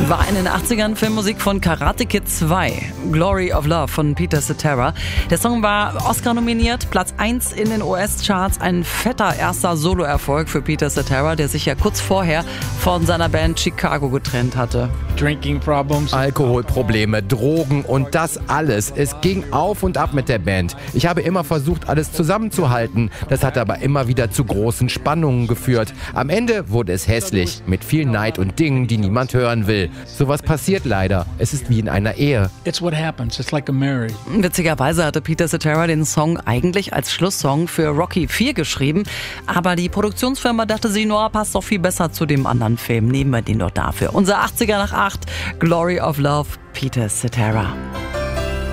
War in den 80ern Filmmusik von Karate Kid 2, Glory of Love von Peter Cetera. Der Song war Oscar nominiert, Platz 1 in den US-Charts, ein fetter erster Soloerfolg für Peter Cetera, der sich ja kurz vorher von seiner Band Chicago getrennt hatte. Drinking problems. Alkoholprobleme, Drogen und das alles. Es ging auf und ab mit der Band. Ich habe immer versucht, alles zusammenzuhalten. Das hat aber immer wieder zu großen Spannungen geführt. Am Ende wurde es hässlich, mit viel Neid und Dingen, die niemand hören will. Sowas passiert leider. Es ist wie in einer Ehe. It's what happens. It's like a marriage. Witzigerweise hatte Peter Cetera den Song eigentlich als Schlusssong für Rocky IV geschrieben, aber die Produktionsfirma dachte sich, no, passt doch viel besser zu dem anderen Film. Nehmen wir den doch dafür. Unser 80er nach 8, Glory of Love, Peter Cetera.